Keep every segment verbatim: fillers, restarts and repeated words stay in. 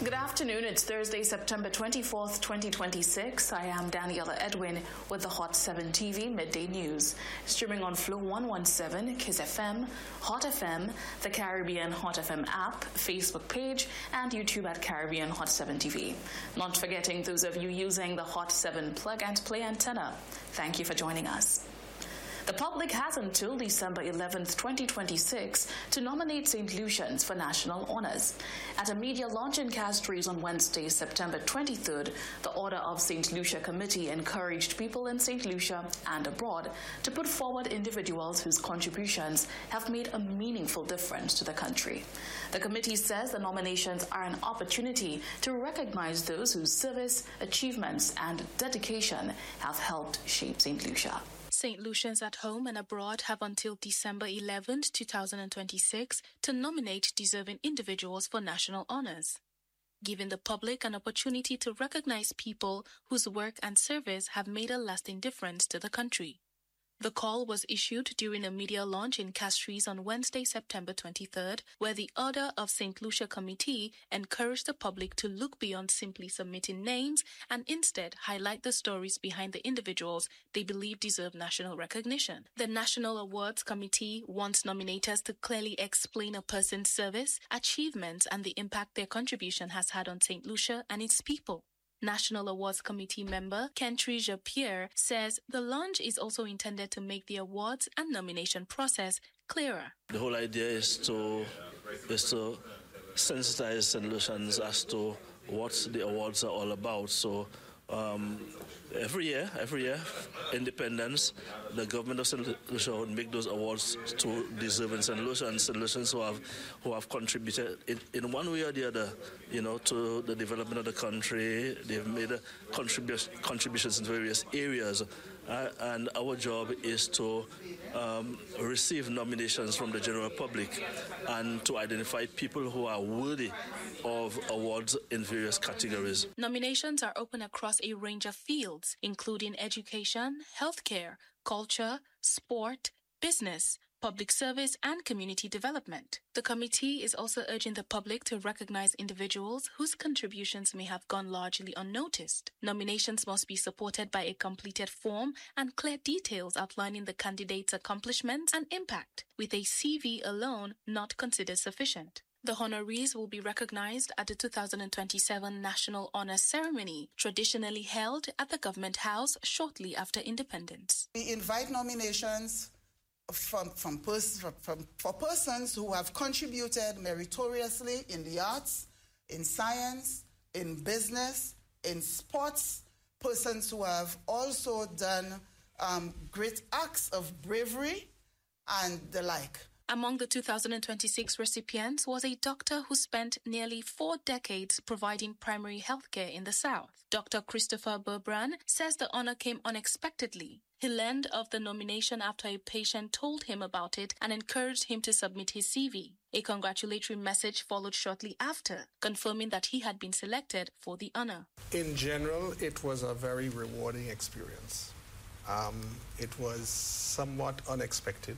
Good afternoon. It's Thursday, September twenty-fourth, twenty twenty-six. I am Daniela Edwin with the Hot seven T V Midday News. Streaming on Flow one seventeen, Kiss F M, Hot F M, the Caribbean Hot F M app, Facebook page, and YouTube at Caribbean Hot seven T V. Not forgetting those of you using the Hot seven plug and play antenna. Thank you for joining us. The public has until December eleventh, twenty twenty-six to nominate Saint Lucians for national honors. At a media launch in Castries on Wednesday, September twenty-third, the Order of Saint Lucia Committee encouraged people in Saint Lucia and abroad to put forward individuals whose contributions have made a meaningful difference to the country. The committee says the nominations are an opportunity to recognize those whose service, achievements, and dedication have helped shape Saint Lucia. Saint Lucians at home and abroad have until December eleventh, twenty twenty-six to nominate deserving individuals for national honors, giving the public an opportunity to recognize people whose work and service have made a lasting difference to the country. The call was issued during a media launch in Castries on Wednesday, September twenty-third, where the Order of Saint Lucia Committee encouraged the public to look beyond simply submitting names and instead highlight the stories behind the individuals they believe deserve national recognition. The National Awards Committee wants nominators to clearly explain a person's service, achievements, and the impact their contribution has had on Saint Lucia and its people. National Awards Committee member Kentry Japierre says the launch is also intended to make the awards and nomination process clearer. The whole idea is to is to sensitize Saint Lucians as to what the awards are all about. So um, every year, every year, Independence, the government of Saint Lucia would make those awards to deserving Saint Lucians, Saint Lucians who have who have contributed in, in one way or the other, you know, to the development of the country. They've made contribu- contributions in various areas, uh, and our job is to um, receive nominations from the general public and to identify people who are worthy of awards in various categories. Nominations are open across a range of fields, including education, healthcare, culture, sport, business, public service, and community development. The committee is also urging the public to recognize individuals whose contributions may have gone largely unnoticed. Nominations must be supported by a completed form and clear details outlining the candidate's accomplishments and impact, with a C V alone not considered sufficient. The honorees will be recognized at the two thousand twenty-seven National Honor Ceremony, traditionally held at the Government House shortly after independence. We invite nominations from, from, pers- from for persons who have contributed meritoriously in the arts, in science, in business, in sports, persons who have also done um, great acts of bravery and the like. Among the two thousand twenty-six recipients was a doctor who spent nearly four decades providing primary health care in the South. Doctor Christopher Berbrand says the honor came unexpectedly. He learned of the nomination after a patient told him about it and encouraged him to submit his C V. A congratulatory message followed shortly after, confirming that he had been selected for the honor. In general, it was a very rewarding experience. Um, it was somewhat unexpected.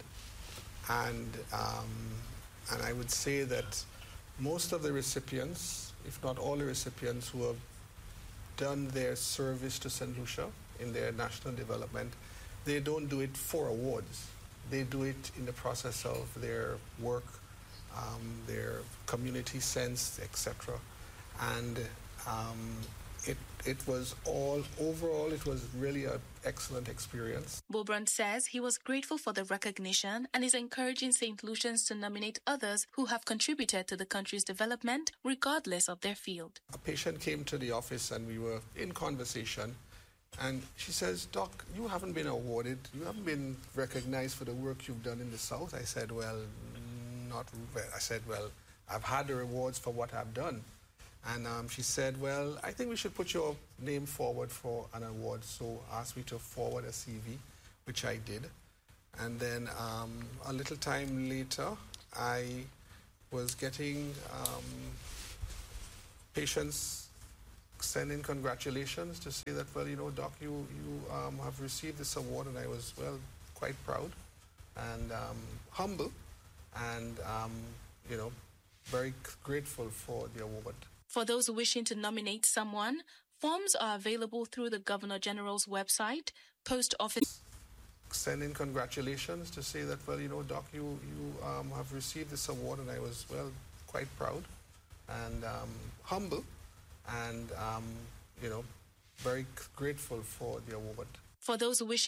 And um, and I would say that most of the recipients, if not all the recipients who have done their service to Saint Lucia in their national development, they don't do it for awards. They do it in the process of their work, um, their community sense, et cetera. And um, it it was all, overall, it was really an excellent experience. Berbrand says he was grateful for the recognition and is encouraging Saint Lucians to nominate others who have contributed to the country's development, regardless of their field. A patient came to the office and we were in conversation, and she says, "Doc, you haven't been awarded, you haven't been recognized for the work you've done in the South." I said, well, not, I said, well, I've had the rewards for what I've done. And um, she said, well, I think we should put your name forward for an award. So asked me to forward a C V, which I did. And then um, a little time later, I was getting um, patients sending congratulations to say that, well, you know, Doc, you, you um, have received this award. And I was, well, quite proud and um, humble and, um, you know, very grateful for the award. For those wishing to nominate someone, forms are available through the Governor General's website, post office. Send in congratulations to say that, well, you know, Doc, you, you um, have received this award, and I was, well, quite proud and um, humble and, um, you know, very grateful for the award. For those wishing